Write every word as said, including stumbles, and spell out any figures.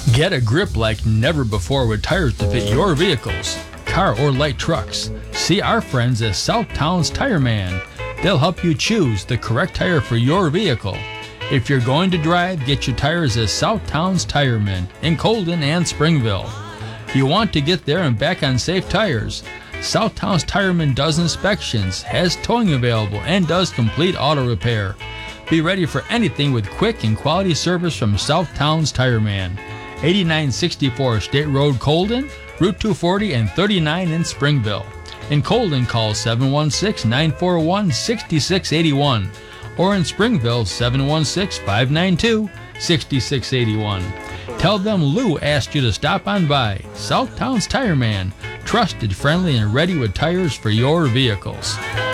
Get a grip like never before with tires to fit your vehicles, car or light trucks. See our friends at South Towns Tire Man. They'll help you choose the correct tire for your vehicle. If you're going to drive, get your tires at South Towns Tire Man in Colden and Springville. You want to get there and back on safe tires. South Towns Tire Man does inspections, has towing available, and does complete auto repair. Be ready for anything with quick and quality service from South Towns Tire Man. eighty-nine sixty-four State Road, Colden, Route two forty and thirty-nine in Springville. In Colden, call seven one six, nine four one, six six eight one, or in Springville, seven one six, five nine two, six six eight one. Tell them Lou asked you to stop on by. South Towns Tire Man, trusted, friendly, and ready with tires for your vehicles.